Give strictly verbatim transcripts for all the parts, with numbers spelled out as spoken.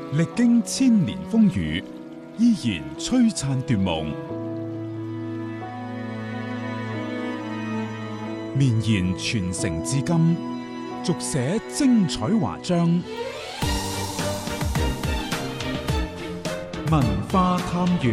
歷經千年風雨，依然璀璨奪夢，綿延傳承至今，續寫精彩華章。文化探源，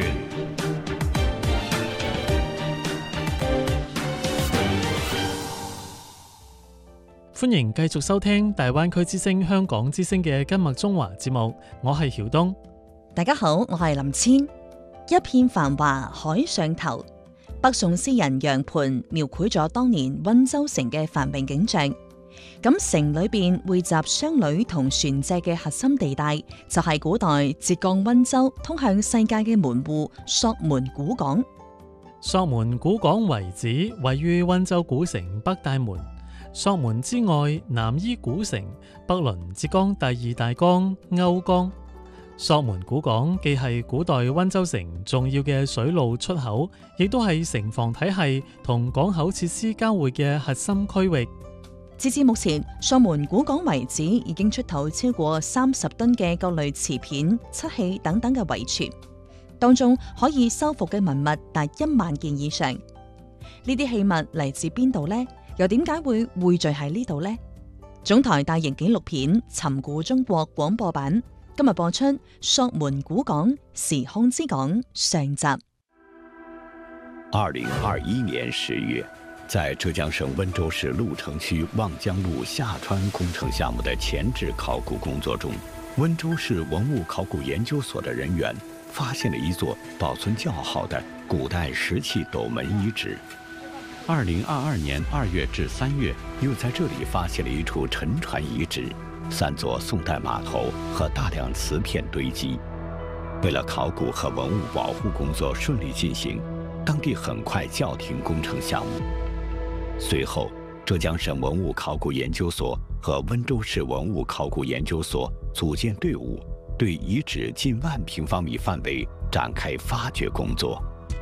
歡迎繼續收聽大灣區之聲香港之聲嘅今日中華節目，我係曉東。 大家好，我係林千。一片繁華海上頭，北宋詩人楊盤描繪咗當年溫州城嘅繁榮景象。咁城裏邊匯集商旅同船隻嘅核心地帶，就係古代浙江溫州通向世界嘅門戶朔門古港。 朔門古港遺址位於溫州古城北大門，朔門之外南依古城，北鄰浙江第二大江甌江。朔門古港既係古代溫州城重要嘅水路出口，亦都係城防體系同港口設施交匯嘅核心區域。 截至目前，朔門古港遺址已經出土超過三十噸嘅各類瓷片、漆器等等嘅遺存，當中可以修復嘅文物達一萬件以上。呢啲器物嚟自邊度呢？又點解會匯聚喺呢度呢？總台大型紀錄片《尋古中國》廣播版今日播出《朔門古港時空之港》上集。 二零二一年十月，在浙江省溫州市鹿城區望江路下穿工程項目的前置考古工作中，溫州市文物考古研究所的人員發現了一座保存較好的古代石器斗門遺址。二零二二年二月至三月，又在這裡發現了一處沉船遺址，三座宋代碼頭和大量瓷片堆積。為了考古和文物保護工作順利進行，當地很快叫停工程項目。隨後，浙江省文物考古研究所和溫州市文物考古研究所組建隊伍，對遺址近萬平方米範圍展開發掘工作。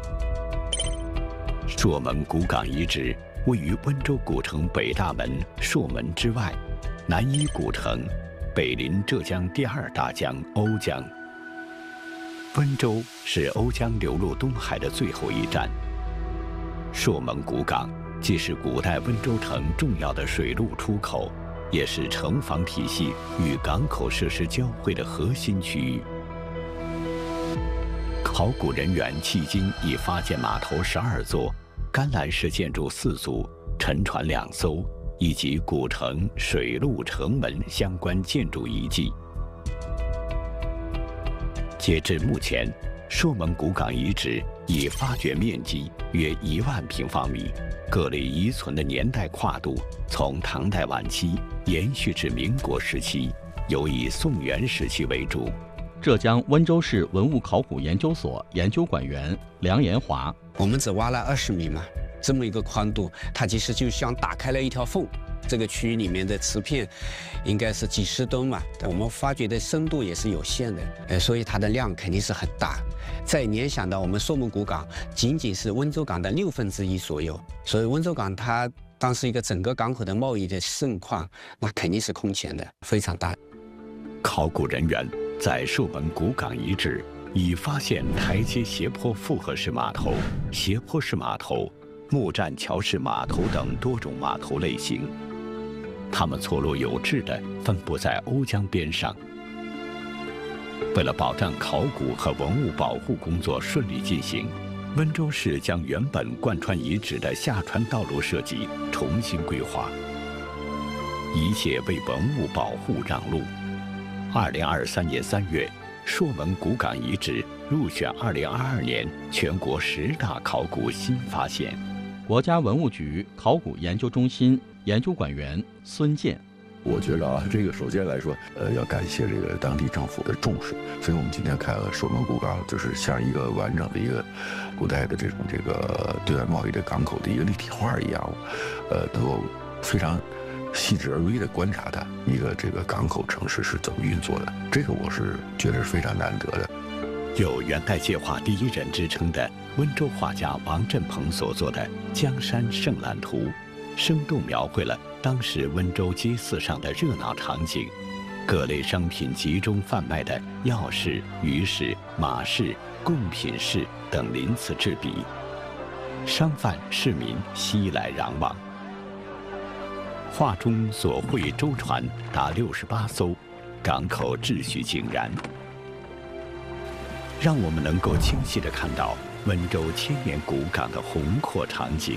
朔門古港遺址位於溫州古城北大門朔門之外，南依古城，北臨浙江第二大江甌江。溫州是甌江流入東海的最後一站。朔門古港既是古代溫州城重要的水路出口，也是城防體系與港口設施交匯的核心區域。考古人員迄今已發現碼頭十二座、甘藍式建築四組、沉船兩艘，以及古城水路城門相關建築遺跡。截至目前，朔門古港遺址已發掘面積約一萬平方米，各類遺存的年代跨度從唐代晚期延續至民國時期，尤以宋元時期為主。 浙江溫州市文物考古研究所研究館員梁延華： 我們只挖了二十米嘛，這麼一個寬度，它其實就像打開了一條縫。這個區域裡面的瓷片應該是幾十噸嘛，我們發掘的深度也是有限的，呃，所以它的量肯定是很大。再聯想到我們朔門古港僅僅是溫州港的六分之一左右，所以溫州港它當時一個整個港口的貿易的盛況，那肯定是空前的，非常大。 考古人員在朔門古港遺址已發現台階斜坡複合式碼頭、斜坡式碼頭、木棧橋式碼頭等多種碼頭類型，它們錯落有致地分布在甌江邊上。為了保障考古和文物保護工作順利進行，溫州市將原本貫穿遺址的下船道路設計重新規劃，一切為文物保護讓路。二零二三年三月，朔門古港遺址入選二零二二年全國十大考古新發現。 國家文物局考古研究中心研究館員孫健： 我覺得啊，這個首先來說，呃，要感謝這個當地政府的重視，所以我們今天開了朔門古港，就是像一個完整的一個古代的這種這個對外貿易的港口的一個立體化一樣，呃，能夠非常細緻而微地觀察它一個這個港口城市是怎麼運作的，這個我是覺得是非常難得的。 有元代界畫第一人之稱的溫州畫家王振鵬所作的《江山勝覽圖》，生動描繪了當時溫州街市上的熱鬧場景。 各类商品集中贩卖的药市、鱼市、马市、贡品市等鳞次栉比，商贩市民熙来攘往。画中所绘舟船达六十八艘，港口秩序井然，让我们能够清晰地看到温州千年古港的宏阔场景。